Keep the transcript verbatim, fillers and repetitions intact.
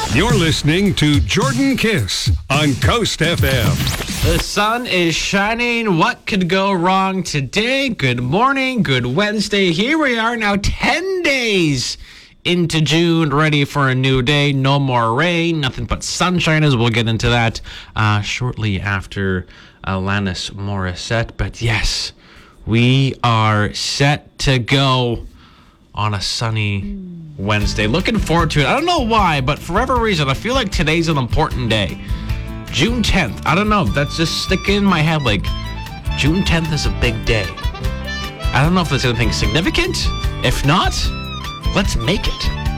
You're listening to Jordan Kiss on Coast F M. The sun is shining. What could go wrong today? Good morning. Good Wednesday. Here we are now, ten days into June, ready for a new day. No more rain, nothing but sunshine, as we'll get into that uh, shortly after Alanis Morissette. But yes, we are set to go on a sunny Wednesday. Looking forward to it. I don't know why, but for whatever reason, I feel like today's an important day. June tenth. I don't know. That's just sticking in my head. Like, June tenth is a big day. I don't know if there's anything significant. If not, let's make it.